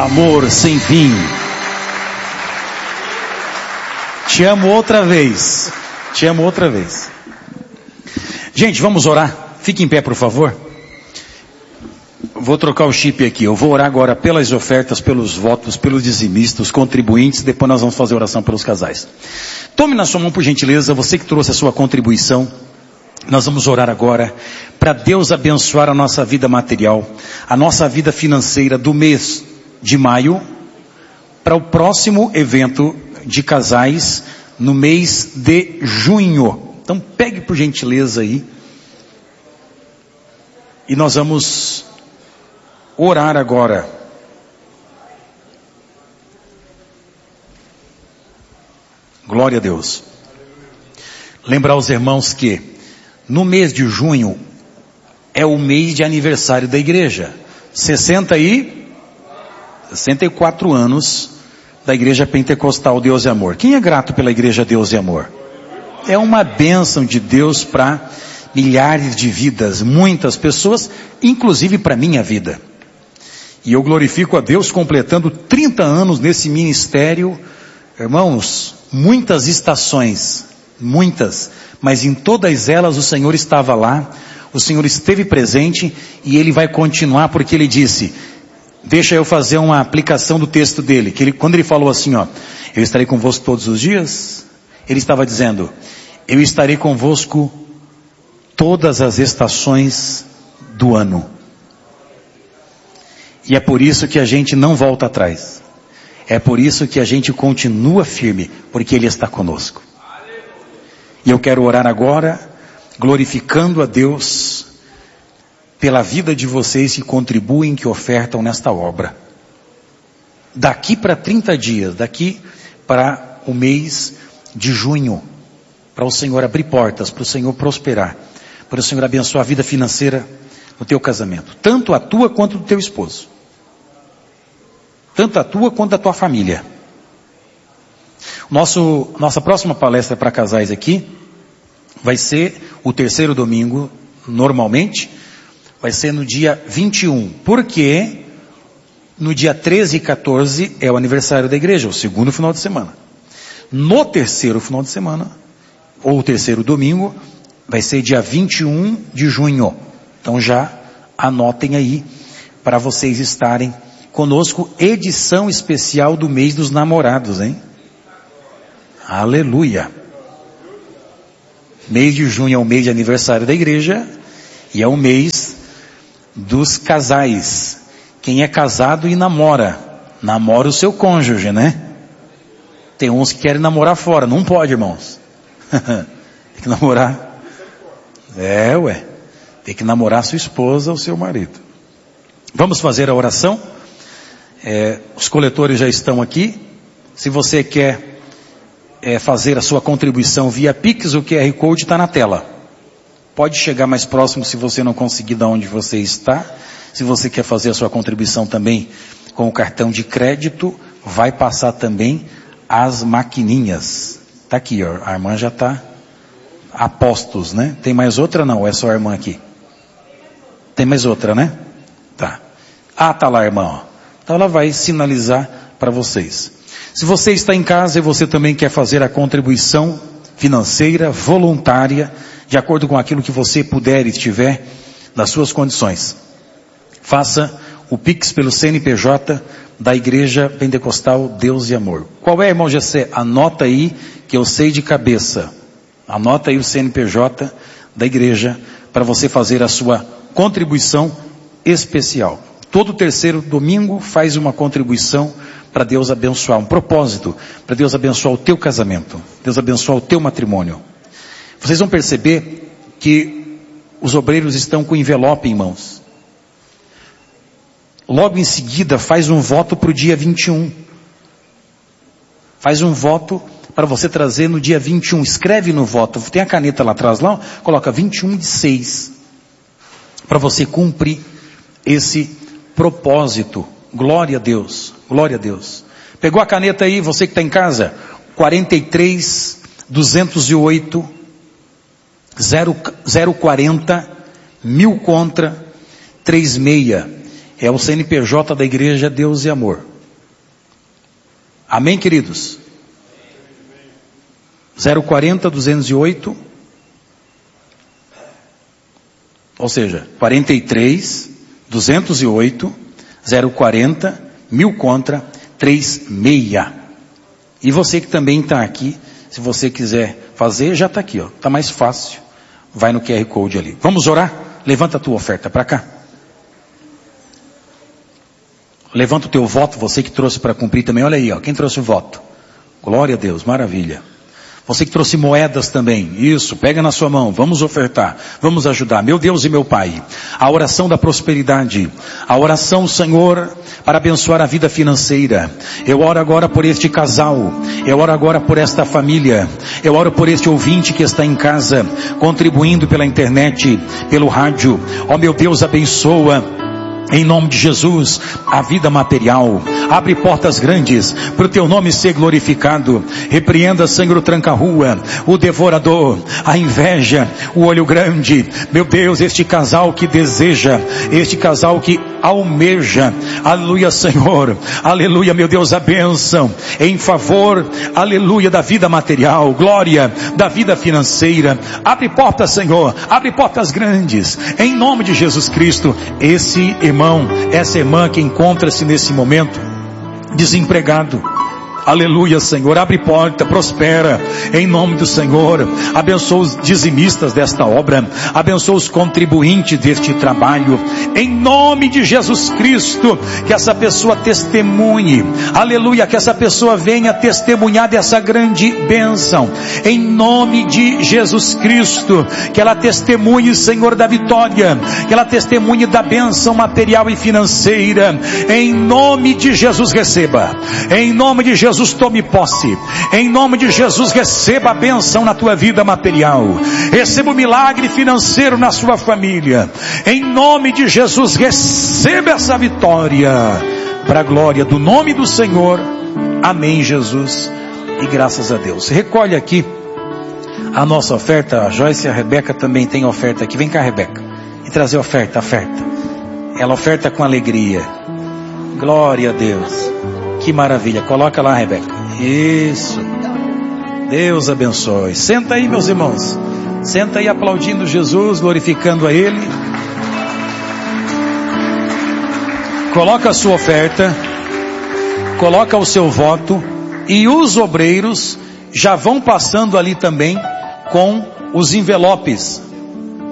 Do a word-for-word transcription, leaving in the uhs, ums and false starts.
amor sem fim. Te amo outra vez. Te amo outra vez. Gente, vamos orar. Fique em pé, por favor. Vou trocar o chip aqui. Eu vou orar agora pelas ofertas, pelos votos, pelos dizimistas, contribuintes. Depois nós vamos fazer oração pelos casais. Tome na sua mão, por gentileza, você que trouxe a sua contribuição. Nós vamos orar agora para Deus abençoar a nossa vida material, a nossa vida financeira do mês de maio, para o próximo evento de casais no mês de junho. Então pegue por gentileza aí. E nós vamos orar agora. Glória a Deus. Lembrar aos irmãos que no mês de junho é o mês de aniversário da igreja. sessenta e quatro anos da Igreja Pentecostal Deus e Amor. Quem é grato pela Igreja Deus e Amor? É uma bênção de Deus para milhares de vidas, muitas pessoas, inclusive para minha vida. E eu glorifico a Deus completando trinta anos nesse ministério. Irmãos, muitas estações, muitas, mas em todas elas o Senhor estava lá, o Senhor esteve presente e Ele vai continuar, porque Ele disse, deixa eu fazer uma aplicação do texto dele, que ele, quando Ele falou assim, ó, eu estarei convosco todos os dias, Ele estava dizendo, eu estarei convosco todas as estações do ano. E é por isso que a gente não volta atrás. É por isso que a gente continua firme, porque Ele está conosco. E eu quero orar agora, glorificando a Deus pela vida de vocês que contribuem, que ofertam nesta obra. Daqui para trinta dias, daqui para o mês de junho, para o Senhor abrir portas, para o Senhor prosperar, para o Senhor abençoar a vida financeira no teu casamento, tanto a tua quanto do teu esposo, tanto a tua quanto a tua família. Nosso, nossa próxima palestra para casais aqui vai ser o terceiro domingo, normalmente, vai ser no dia vinte e um, porque no dia treze e quatorze é o aniversário da igreja, o segundo final de semana. No terceiro final de semana, ou o terceiro domingo, vai ser dia vinte e um de junho. Então já anotem aí, para vocês estarem conosco, edição especial do mês dos namorados, hein? Aleluia! Mês de junho é o mês de aniversário da igreja, e é o mês dos casais. Quem é casado e namora, namora o seu cônjuge, né? Tem uns que querem namorar fora, não pode, irmãos. Tem que namorar. É, ué. Tem que namorar sua esposa ou seu marido. Vamos fazer a oração? É, os coletores já estão aqui. Se você quer é, fazer a sua contribuição via Pix, o Q R Code está na tela. Pode chegar mais próximo se você não conseguir de onde você está. Se você quer fazer a sua contribuição também com o cartão de crédito, vai passar também as maquininhas. Tá aqui, ó. A irmã já está a postos, né? Tem mais outra não? É só a irmã aqui? Tem mais outra, né? Tá. Ah, tá lá, irmã, ó. Então ela vai sinalizar para vocês. Se você está em casa e você também quer fazer a contribuição financeira, voluntária, de acordo com aquilo que você puder e estiver nas suas condições, faça o Pix pelo C N P J da Igreja Pentecostal Deus e Amor. Qual é, irmão Gessé? Anota aí, que eu sei de cabeça. Anota aí o C N P J da igreja, para você fazer a sua contribuição especial. Todo terceiro domingo faz uma contribuição para Deus abençoar, um propósito, para Deus abençoar o teu casamento, Deus abençoar o teu matrimônio. Vocês vão perceber que os obreiros estão com envelope em mãos. Logo em seguida faz um voto para o dia vinte e um. Faz um voto para você trazer no dia vinte e um. Escreve no voto, tem a caneta lá atrás, lá, coloca vinte e um de seis. Para você cumprir esse propósito. Glória a Deus, glória a Deus. Pegou a caneta aí, você que está em casa? quarenta e três, duzentos e oito, zero quarenta, mil contra, trinta e seis. É o C N P J da Igreja Deus e Amor. Amém, queridos? zero quarenta, duzentos e oito. Ou seja, quarenta e três, duzentos e oito, zero quarenta, mil contra, três meia. E você que também está aqui, se você quiser fazer, já está aqui, ó. Está mais fácil. Vai no Q R Code ali. Vamos orar? Levanta a tua oferta para cá. Levanta o teu voto, você que trouxe para cumprir também. Olha aí, ó, quem trouxe o voto? Glória a Deus, maravilha. Você que trouxe moedas também, isso, pega na sua mão, vamos ofertar, vamos ajudar. Meu Deus e meu Pai, a oração da prosperidade, a oração, Senhor, para abençoar a vida financeira. Eu oro agora por este casal, eu oro agora por esta família, eu oro por este ouvinte que está em casa, contribuindo pela internet, pelo rádio. Ó meu Deus, abençoa. Em nome de Jesus, a vida material, abre portas grandes, para o teu nome ser glorificado. Repreenda, Senhor, o tranca-rua, o devorador, a inveja, o olho grande. Meu Deus, este casal que deseja, este casal que almeja, aleluia, Senhor, aleluia, meu Deus, a bênção em favor, aleluia, da vida material, glória da vida financeira. Abre portas, Senhor, abre portas grandes, em nome de Jesus Cristo. Esse irmão, essa irmã que encontra-se nesse momento desempregado, aleluia, Senhor, abre porta, prospera, em nome do Senhor. Abençoa os dizimistas desta obra, abençoa os contribuintes deste trabalho, em nome de Jesus Cristo. Que essa pessoa testemunhe, aleluia, que essa pessoa venha testemunhar dessa grande bênção, em nome de Jesus Cristo. Que ela testemunhe, Senhor, da vitória, que ela testemunhe da bênção material e financeira, em nome de Jesus. Receba, em nome de Jesus. Jesus, tome posse, em nome de Jesus. Receba a bênção na tua vida material, receba o milagre financeiro na sua família, em nome de Jesus. Receba essa vitória, para a glória do nome do Senhor. Amém, Jesus, e graças a Deus. Recolhe aqui a nossa oferta. A Joyce e a Rebeca também tem oferta aqui. Vem cá, Rebeca, e trazer oferta, oferta. Ela oferta com alegria. Glória a Deus. Que maravilha. Coloca lá, Rebeca. Isso. Deus abençoe. Senta aí, meus irmãos. Senta aí aplaudindo Jesus, glorificando a Ele. Coloca a sua oferta. Coloca o seu voto. E os obreiros já vão passando ali também com os envelopes.